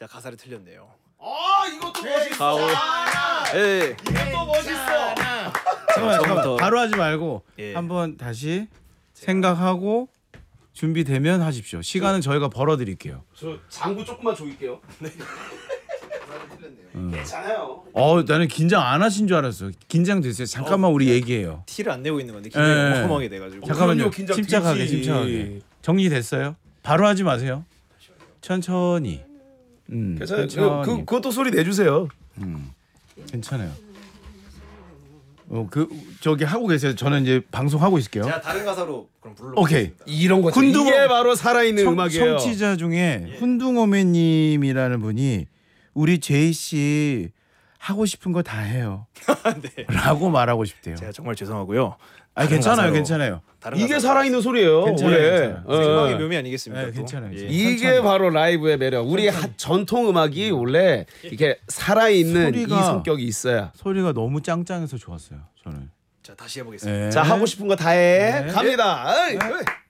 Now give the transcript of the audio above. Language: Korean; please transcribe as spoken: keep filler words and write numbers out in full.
자 가사를 틀렸네요. 아 이것도 멋있어. 예. 이것도 멋있어. 잠깐만, 잠깐만. 처음부터- 바로 하지 말고 예. 한번 다시 생각하고 준비되면 하십시오. 시간은 저희가 벌어드릴게요. 저 장구 조금만 조일게요. 괜찮아요. 어, 나는 긴장 안 하신 줄 알았어. 긴장됐어요. 잠깐만 우리 얘기해요. 티를 안 내고 있는 건데 굉장히 예. 어마하게 돼가지고. 잠깐만요. 그럼요, 긴장 침착하게, 되지. 침착하게. 정리됐어요? 바로 하지 마세요. 천천히. 음, 괜찮아요. 그, 천천히. 그 그것도 소리 내주세요. 괜찮아요. 어, 그 저기 하고 계세요. 저는 이제 방송 하고 있을게요. 제가 다른 가사로 그럼 불러. 오케이. 이런 거죠. 훈둥어- 이게 바로 살아있는 청, 음악이에요. 청취자 중에 훈둥어매님이라는 분이 우리 제이 씨 하고 싶은 거 다 해요. 네. 라고 말하고 싶대요. 제가 정말 죄송하고요. 아 다른 괜찮아요, 가사로- 괜찮아요. 다른 이게 가사로 살아있는 소리예요. 괜찮아요, 원래. 괜찮아요. 어. 생방의 묘미 아니겠습니까? 네, 또? 괜찮아요. 예. 이게 천천히. 바로 라이브의 매력. 우리 하, 전통 음악이 원래 이렇게 살아있는 이 소리가- 성격이 있어야. 소리가 너무 짱짱해서 좋았어요. 저는. 자 다시 해보겠습니다. 네. 자 하고 싶은 거 다 해. 네. 갑니다. 어이, 어이.